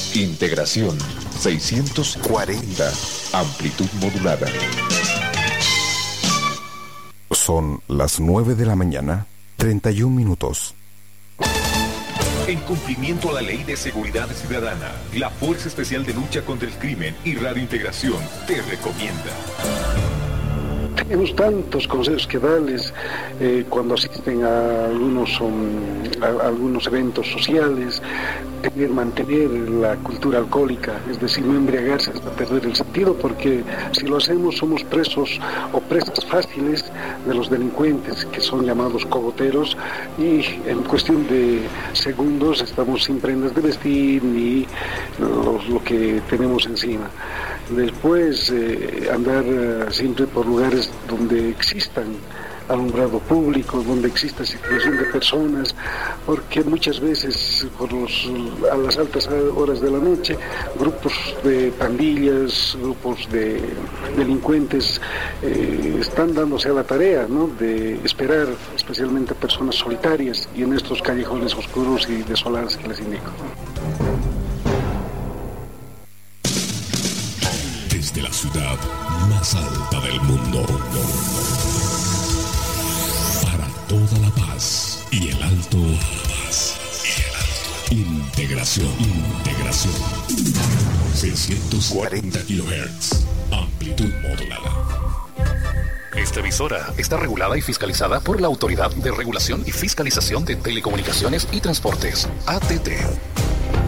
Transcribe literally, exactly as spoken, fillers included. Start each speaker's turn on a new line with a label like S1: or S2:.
S1: Integración seiscientos cuarenta. Amplitud modulada.
S2: Son las nueve de la mañana, treinta y un minutos.
S1: En cumplimiento a la Ley de Seguridad Ciudadana, la Fuerza Especial de Lucha contra el Crimen y Radio Integración te recomienda.
S3: Tenemos tantos consejos que darles eh, cuando asisten a algunos, um, a, a algunos eventos sociales, tener, mantener la cultura alcohólica, es decir, no embriagarse hasta perder el sentido, porque si lo hacemos somos presos o presas fáciles de los delincuentes, que son llamados cogoteros, y en cuestión de segundos estamos sin prendas de vestir ni lo, lo que tenemos encima. Después eh, andar eh, siempre por lugares donde existan alumbrado público, donde exista circulación de personas, porque muchas veces por los, a las altas horas de la noche, grupos de pandillas, grupos de delincuentes eh, están dándose a la tarea, ¿no?, de esperar especialmente a personas solitarias y en estos callejones oscuros y desolados que les indico.
S4: Desde la ciudad más alta del mundo, para toda la paz y el alto, paz y el alto. Integración, integración. seiscientos cuarenta kilohertz, amplitud modulada.
S5: Esta emisora está regulada y fiscalizada por la Autoridad de Regulación y Fiscalización de Telecomunicaciones y Transportes, A T T.